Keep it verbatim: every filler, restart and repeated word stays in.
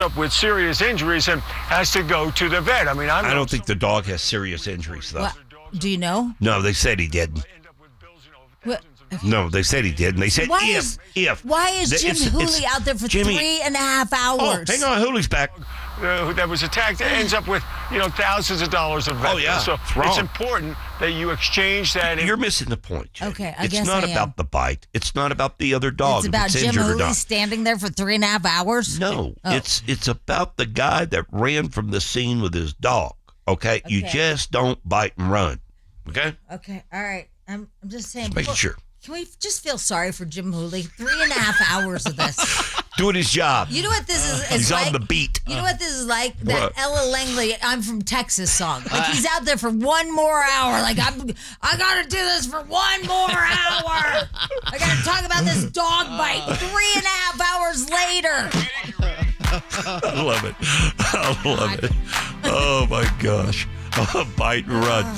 up with serious injuries and has to go to the vet. I mean, I, I don't think the dog has serious injuries, though. What? Do you know? No, they said he didn't. What? No, they said he did, and they said Why if, is, if. Why is The- Jim it's- Hooley it's- out there for Jimmy- three and a half Oh, hours? hang on, Hooley's back. Uh, that was attacked ends up with, you know, thousands of dollars of vet Oh, yeah. bills. So It's wrong. it's important that you exchange that. You're missing the point, Jim. Okay, I it's guess not I am. about the bite. It's not about the other dog. It's if about it's Jim injured or Hooley not. standing there for three and a half hours? No, Oh. it's it's about the guy that ran from the scene with his dog. Okay, you Okay. just don't bite and run. Okay, Okay, all right. I'm, I'm just saying. just making people- sure. Can we just feel sorry for Jim Hooley? Three and a half hours of this. Doing his job. You know what this is? He's is like? on the beat. You know what this is like? That What? Ella Langley, I'm from Texas song. Like he's out there for one more hour. Like I'm, I gotta do this for one more hour. I gotta talk about this dog bite three and a half hours later. I love it. I love it. Oh my gosh. Bite and run.